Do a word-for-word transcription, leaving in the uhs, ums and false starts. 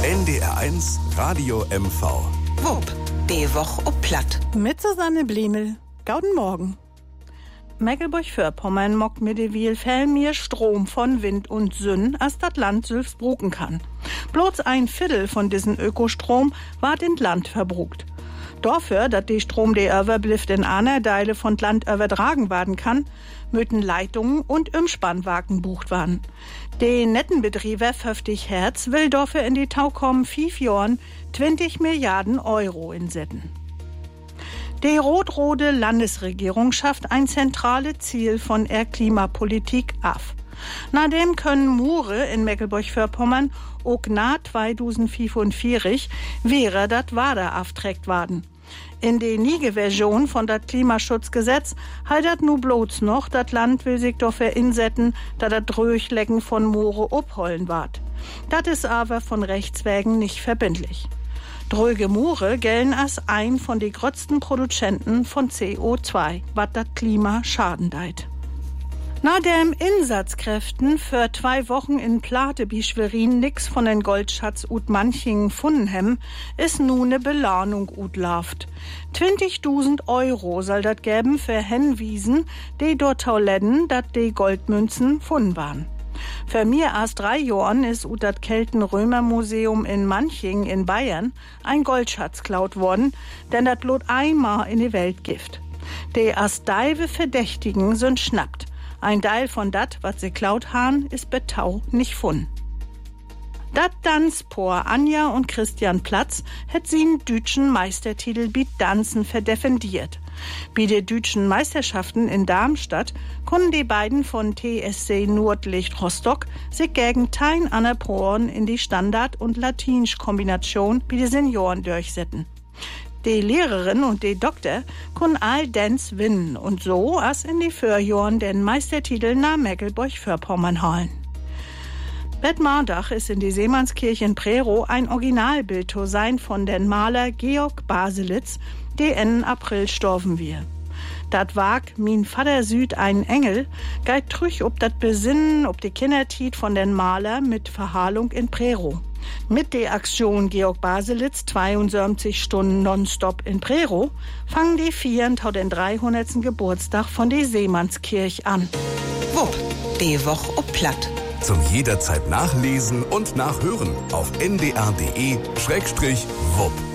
N D R eins Radio M V. Wupp, die Woch ob Platt. Mit Susanne Blemel. Gauden Morgen. Mecklenburg-Vorpommern mockt mittlerweile viel mehr Strom von Wind und Sünn, als das Land Sülfs bruken kann. Bloß ein Viertel von diesem Ökostrom ward in Land verbrukt. Dafür, dass die Strom, der überblifft in einer Teile von Land übertragen werden kann, müssen Leitungen und Umspannwagen bucht werden. Der Nettenbetrieber fünfzig Hertz will dafür in die Tau kommen fünf Jahren zwanzig Milliarden Euro insetzen. Die rot-rote Landesregierung schafft ein zentrales Ziel von der Klimapolitik ab. Nachdem können Mure in Mecklenburg-Vorpommern auch nach zweitausendfünfundvierzig wäre das Wader afträgt worden. In der niege Version von das Klimaschutzgesetz haltet nu bloß noch, das Land will sich dafür insetzen, dass das Dröchlecken von Moore abholen ward. Das ist aber von Rechtswegen nicht verbindlich. Dröge Moore gelten als ein von den größten Produzenten von C O zwei, was das Klima schaden deit. Nach den Einsatzkräften für zwei Wochen in Plate bi Schwerin nix von den Goldschatz ut Manchingen gefunden hem, ist nun ne Belohnung ut laft. zwanzigtausend Euro soll dat geben für Henwiesen, die dort tauledden, dat die Goldmünzen gefunden waren. Für mir als drei Jahren ist ut dat Kelten-Römer-Museum in Manchingen in Bayern ein Goldschatz klaut worden, denn dat lot einmal in die Welt gift. Die as deive Verdächtigen sind schnappt. Ein Teil von dat, was sie klaut han, ist betau nicht fun. Dat Tanzpaar Anja und Christian Platz hätt sie einen deutschen Meistertitel bi Tanzen verdefendiert. Bei den deutschen Meisterschaften in Darmstadt konnten die beiden von T S C Nordlicht Rostock sich gegen tein aner Poren in die Standard- und Latinsch-Kombination bei den Senioren durchsetzen. Die Lehrerin und die Doktor können all Dance winnen und so als in die Vorjahren den Meistertitel nach Mecklenburg-Vorpommern holen. Bad Mardach ist in die Seemannskirche in Prerow ein Originalbild zu sein von den Maler Georg Baselitz, der Ende April storben wir. Dat wag min Vater Süd ein Engel, geit trüch ob dat Besinnen ob die Kindertiet von den Maler mit Verhalung in Prerow. Mit der Aktion Georg Baselitz zweiundsiebzig Stunden nonstop in Prerow fangen die Vieren tau den dreihundertsten Geburtstag von der Seemannskirche an. Wupp, die Woch ob Platt. Zum jederzeit nachlesen und nachhören auf n d r punkt d e Schrägstrich wupp.